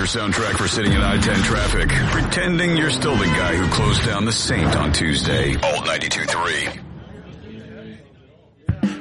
your soundtrack for sitting in I-10 traffic, pretending you're still the guy who closed down the Saint on Tuesday. Alt 92.3.